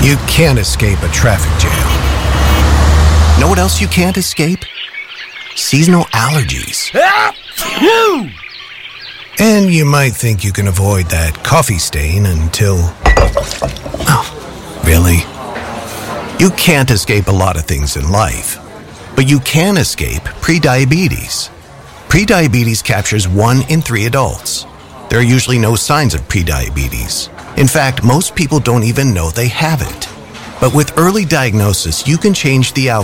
You can't escape a traffic jam. Know what else you can't escape? Seasonal allergies. And you might think you can avoid that coffee stain until... Oh, really? You can't escape a lot of things in life, but you can escape prediabetes. Prediabetes captures 1 in 3 adults. There are usually no signs of prediabetes. In fact, most people don't even know they have it. But with early diagnosis, you can change the outcome